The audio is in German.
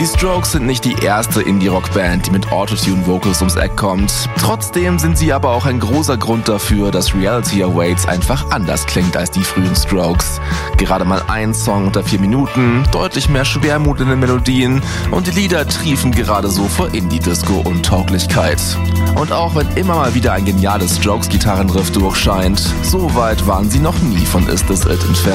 Die Strokes sind nicht die erste Indie-Rock-Band, die mit Autotune-Vocals ums Eck kommt. Trotzdem sind sie aber auch ein großer Grund dafür, dass Reality Awaits einfach anders klingt als die frühen Strokes. Gerade mal ein Song unter 4 Minuten, deutlich mehr Schwermut in den Melodien und die Lieder triefen gerade so vor Indie-Disco-Untauglichkeit. Und auch wenn immer mal wieder ein geniales Strokes-Gitarrenriff durchscheint, so weit waren sie noch nie von Is This It entfernt.